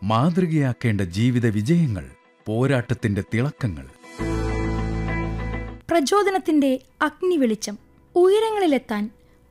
മാതൃകയാക്കേണ്ട ജീവിത വിജയങ്ങൾ, പോരാട്ടത്തിന്റെ തിളക്കങ്ങൾ. പ്രചോദനത്തിന്റെ അഗ്നി വെളിച്ചം. ഉയരങ്ങളിലെത്താൻ